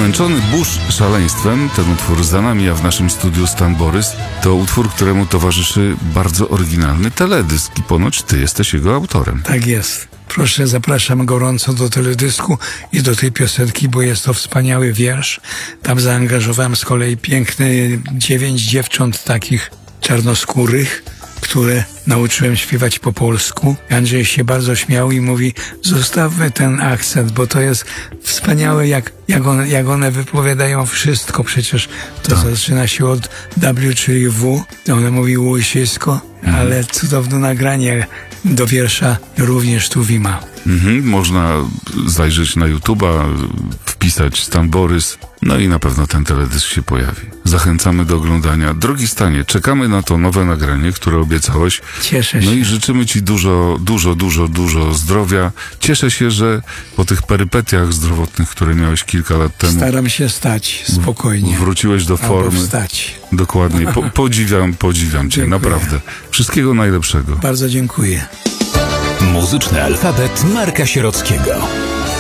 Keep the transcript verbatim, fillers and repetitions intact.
Zmęczony burz szaleństwem, ten utwór za nami, a w naszym studiu Stan Borys, to utwór, któremu towarzyszy bardzo oryginalny teledysk i ponoć ty jesteś jego autorem. Tak jest. Proszę, zapraszam gorąco do teledysku i do tej piosenki, bo jest to wspaniały wiersz. Tam zaangażowałem z kolei piękne dziewięć dziewcząt takich czarnoskórych, które nauczyłem śpiewać po polsku. Andrzej się bardzo śmiał i mówi, zostawmy ten akcent, bo to jest wspaniałe, jak, jak, one, jak one wypowiadają wszystko. Przecież to tak. Zaczyna się od W, czyli W, one mówiły łysisko, mhm. ale cudowne nagranie do wiersza również tu Wima. Mhm, można zajrzeć na YouTube'a, wpisać Stan Borys, no i na pewno ten teledysk się pojawi. Zachęcamy do oglądania. Drogi Stanie, czekamy na to nowe nagranie, które obiecałeś. Cieszę się. No i życzymy ci dużo, dużo, dużo, dużo zdrowia. Cieszę się, że po tych perypetiach zdrowotnych, które miałeś kilka lat temu... Staram się stać spokojnie. Wróciłeś do formy. Albo wstać. Dokładnie. Po, podziwiam, podziwiam cię, Dziękuję. naprawdę. Wszystkiego najlepszego. Bardzo dziękuję. Muzyczny alfabet Marka Sierockiego.